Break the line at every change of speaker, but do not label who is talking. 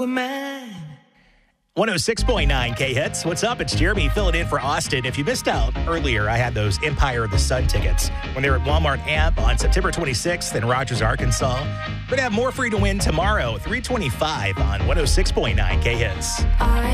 were mine.
106.9 K-Hits. What's up? It's Jeremy filling in for Austin. If you missed out earlier, I had those Empire of the Sun tickets when they were at Walmart Amp on September 26th in Rogers, Arkansas. We're going to have more for you to win tomorrow, 325 on 106.9 K-Hits.